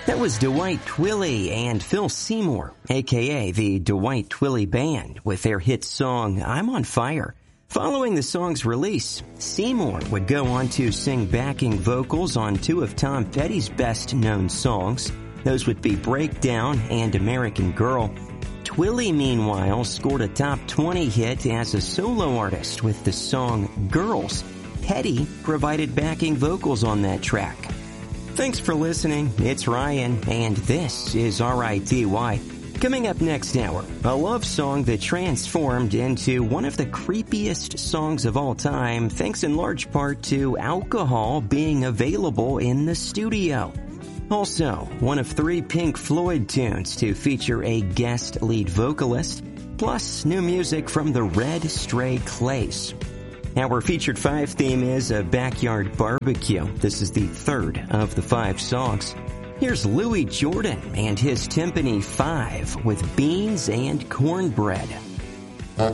That was Dwight Twilley and Phil Seymour, aka the Dwight Twilley Band, with their hit song, I'm on Fire. Following the song's release, Seymour would go on to sing backing vocals on two of Tom Petty's best-known songs. Those would be Breakdown and American Girl. Twilley, meanwhile, scored a top 20 hit as a solo artist with the song Girls. Petty provided backing vocals on that track. Thanks for listening. It's Ryan, and this is RITY. Coming up next hour, a love song that transformed into one of the creepiest songs of all time, thanks in large part to alcohol being available in the studio. Also, one of 3 Pink Floyd tunes to feature a guest lead vocalist, plus new music from the Red Stray Clays. Our featured 5 theme is a backyard barbecue. This is the 3rd of the 5 songs. Here's Louis Jordan and his Timpani 5 with Beans and Cornbread.